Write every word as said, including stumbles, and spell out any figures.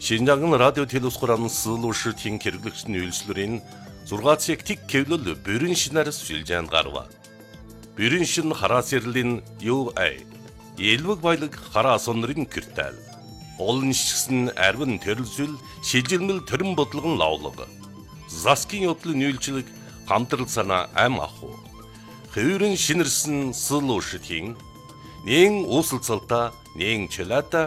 Шинжаан радио телевизхоран суулуушийн хэрэглэгчдийн үйлчлэрийн зургаан цэг тик кевлэл бүрэн шинээр сүлжээнд гарва. Бүрэн шин хараас ярлийн ю эй элвэг баялаг хараа сонрын киртэл. Олон шигсэн арвин төрөлсөл шилжилмэл төрөн бодлогон лавлаг. Заскин явдлын үйлчлэг хамтрал санаа ам аху. Хөвөрөн шинэрсэн суулуушийн нэн усалцалта нэн чөлөөтэй